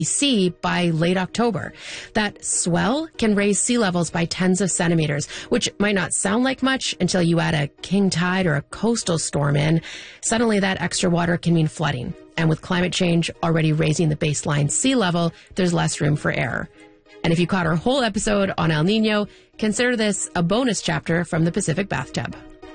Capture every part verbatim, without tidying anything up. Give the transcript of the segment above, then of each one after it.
Sea by late October. That swell can raise sea levels by tens of centimeters, which might not sound like much until you add a king tide or a coastal storm in. Suddenly that extra water can mean flooding. And with climate change already raising the baseline sea level, there's less room for error. And if you caught our whole episode on El Nino, consider this a bonus chapter from the Pacific Bathtub.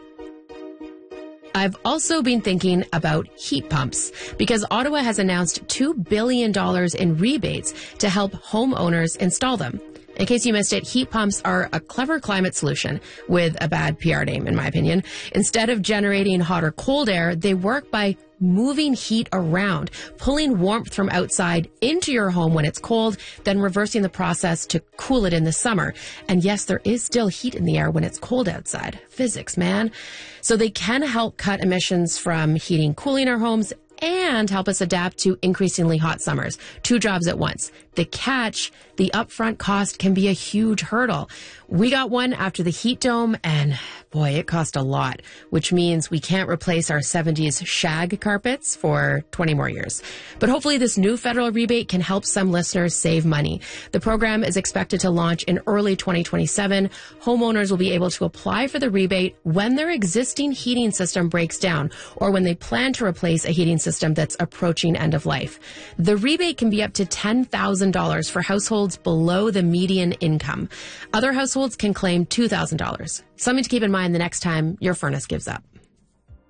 I've also been thinking about heat pumps because Ottawa has announced two billion dollars in rebates to help homeowners install them. In case you missed it, heat pumps are a clever climate solution with a bad P R name, in my opinion. Instead of generating hot or cold air, they work by moving heat around, pulling warmth from outside into your home when it's cold, then reversing the process to cool it in the summer. And yes, there is still heat in the air when it's cold outside. Physics, man. So they can help cut emissions from heating, cooling our homes, and help us adapt to increasingly hot summers. Two jobs at once. The catch, the upfront cost can be a huge hurdle. We got one after the heat dome, and boy, it cost a lot, which means we can't replace our seventies shag carpets for twenty more years. But hopefully this new federal rebate can help some listeners save money. The program is expected to launch in early twenty twenty-seven. Homeowners will be able to apply for the rebate when their existing heating system breaks down or when they plan to replace a heating system that's approaching end of life. The rebate can be up to ten thousand dollars for households below the median income. Other households can claim two thousand dollars. Something to keep in mind the next time your furnace gives up.